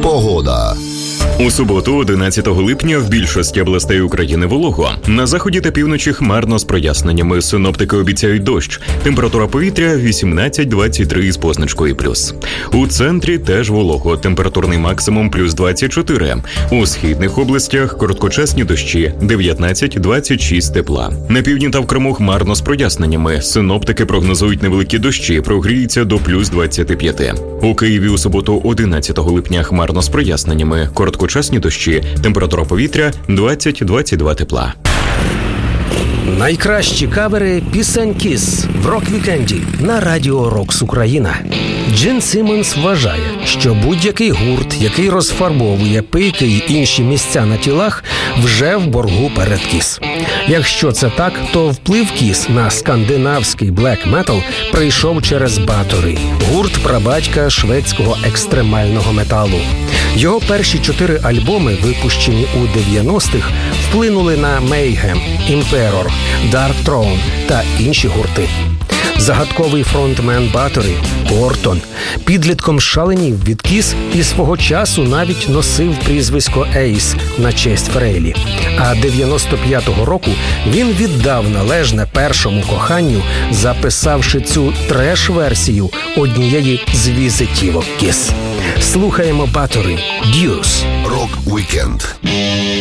Погода. У суботу, 11 липня, в більшості областей України волого. На заході та півночі хмарно з проясненнями. Синоптики обіцяють дощ. Температура повітря 18-23 з позначкою плюс. У центрі теж волого. Температурний максимум плюс 24. У східних областях короткочасні дощі 19-26 тепла. На півдні та в Криму хмарно з проясненнями. Синоптики прогнозують невеликі дощі, прогріються до плюс 25. У Києві у суботу, 11 липня, хмарно з проясненнями. Короткочасні дощі, температура повітря 20-22 тепла. Найкращі кавери пісень Kiss в рок-вікенді на Радіо Рокс Україна. Джин Симмонс вважає, що будь-який гурт, який розфарбовує пики й інші місця на тілах, вже в боргу перед Kiss. Якщо це так, то вплив Kiss на скандинавський блек-метал прийшов через Bathory, гурт прабатька шведського екстремального металу. Його перші 4 альбоми, випущені у 90-х, вплинули на Mayhem, Emperor, Dark Throne та інші гурти. Загадковий фронтмен Bathory, Ортон, підлітком шаленів від Kiss і свого часу навіть носив прізвисько Ейс на честь Фрейлі. А 95-го року він віддав належне першому коханню, записавши цю треш-версію однієї з візитівок Kiss. Слухаємо Bathory, Deuce. Рок-вікенд.